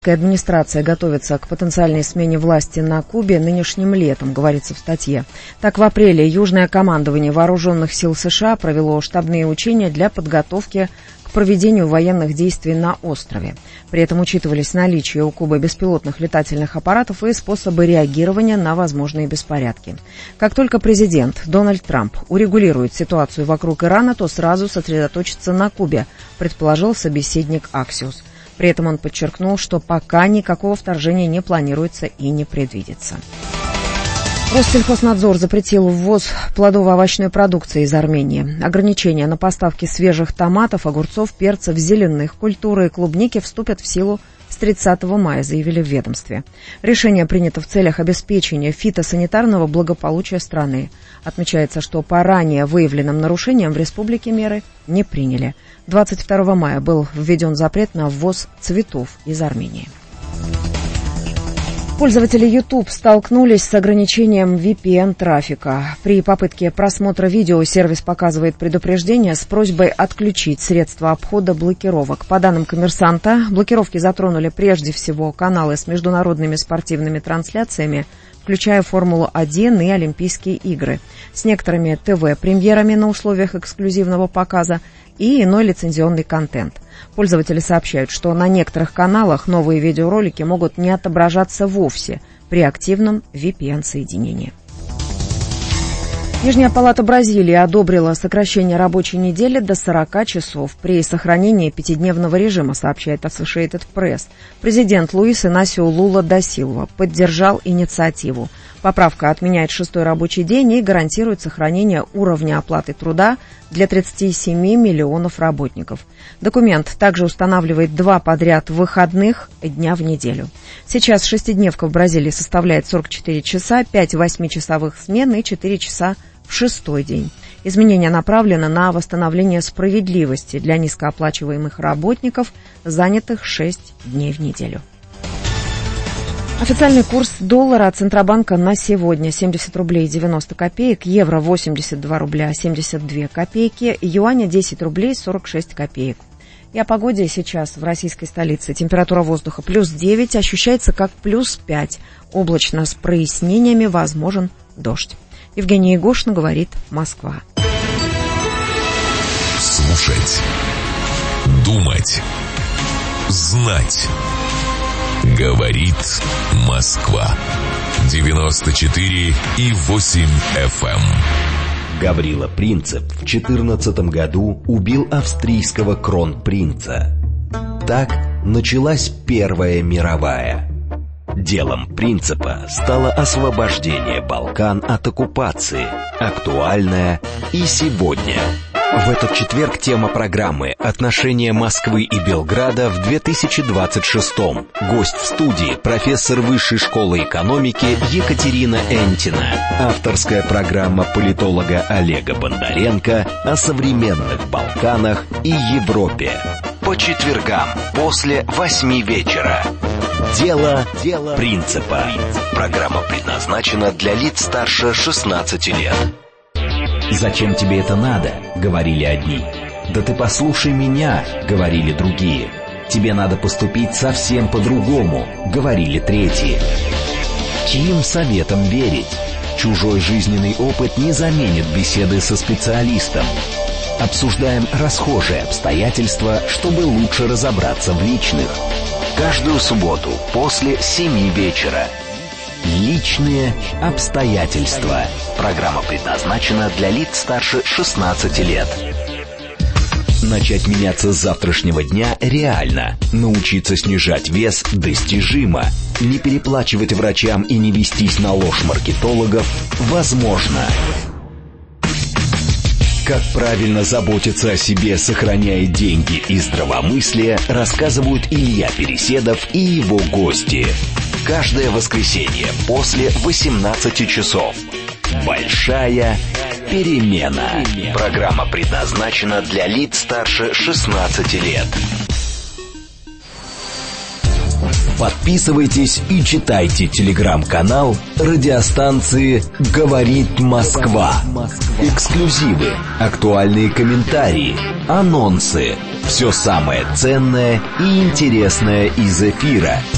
Администрация готовится к потенциальной смене власти на Кубе нынешним летом, говорится в статье. Так, в апреле Южное командование Вооруженных сил США провело штабные учения для подготовки к проведению военных действий на острове. При этом учитывались наличие у Кубы беспилотных летательных аппаратов и способы реагирования на возможные беспорядки. Как только президент Дональд Трамп урегулирует ситуацию вокруг Ирана, то сразу сосредоточится на Кубе, предположил собеседник Axios. При этом он подчеркнул, что пока никакого вторжения не планируется и не предвидится. Россельхознадзор запретил ввоз плодово-овощной продукции из Армении. Ограничения на поставки свежих томатов, огурцов, перцев, зеленых культур и клубники вступят в силу с 30 мая, заявили в ведомстве. Решение принято в целях обеспечения фитосанитарного благополучия страны. Отмечается, что по ранее выявленным нарушениям в республике меры не приняли. 22 мая был введен запрет на ввоз цветов из Армении. Пользователи YouTube столкнулись с ограничением VPN-трафика. При попытке просмотра видео сервис показывает предупреждение с просьбой отключить средства обхода блокировок. По данным «Коммерсанта», блокировки затронули прежде всего каналы с международными спортивными трансляциями, включая Формулу-1 и Олимпийские игры, с некоторыми ТВ-премьерами на условиях эксклюзивного показа и иной лицензионный контент. Пользователи сообщают, что на некоторых каналах новые видеоролики могут не отображаться вовсе при активном VPN-соединении. Нижняя палата Бразилии одобрила сокращение рабочей недели до 40 часов при сохранении пятидневного режима, сообщает Associated Press. Президент Луис Инасио Лула да Силва поддержал инициативу. Поправка отменяет 6-й рабочий день и гарантирует сохранение уровня оплаты труда для 37 миллионов работников. Документ также устанавливает 2 подряд выходных дня в неделю. Сейчас шестидневка в Бразилии составляет 44 часа, 5 8-часовых смен и 4 часа в 6-й день. Изменения направлены на восстановление справедливости для низкооплачиваемых работников, занятых 6 дней в неделю. Официальный курс доллара от Центробанка на сегодня 70 рублей 90 копеек, евро 82 рубля 72 копейки, юаня 10 рублей 46 копеек. И о погоде сейчас в российской столице. Температура воздуха плюс 9, ощущается как плюс 5. Облачно с прояснениями, возможен дождь. Евгения Егошина говорит, Москва. Слушать, думать, знать. Говорит Москва. 94,8 FM. Гаврила Принцип в 14 году убил австрийского кронпринца. Так началась Первая мировая. Делом Принципа стало освобождение Балкан от оккупации, актуальное и сегодня. В этот четверг тема программы «Отношения Москвы и Белграда в 2026-м». Гость в студии – профессор Высшей школы экономики Екатерина Энтина. Авторская программа политолога Олега Бондаренко о современных Балканах и Европе. По четвергам после 8 вечера. Дело Принципа. Программа предназначена для лиц старше 16 лет. «Зачем тебе это надо?» — говорили одни. «Да ты послушай меня», — говорили другие. «Тебе надо поступить совсем по-другому», — говорили третьи. Чьим советам верить? Чужой жизненный опыт не заменит беседы со специалистом. Обсуждаем расхожие обстоятельства, чтобы лучше разобраться в личных. Каждую субботу после 7 вечера. Личные обстоятельства. Программа предназначена для лиц старше 16 лет. Начать меняться с завтрашнего дня реально. Научиться снижать вес достижимо. Не переплачивать врачам и не вестись на ложь маркетологов возможно. Как правильно заботиться о себе, сохраняя деньги и здравомыслие, рассказывают Илья Переседов и его гости. Каждое воскресенье после 18 часов. Большая перемена. Программа предназначена для лиц старше 16 лет. Подписывайтесь и читайте телеграм-канал радиостанции «Говорит Москва». Эксклюзивы, актуальные комментарии, анонсы. Все самое ценное и интересное из эфира.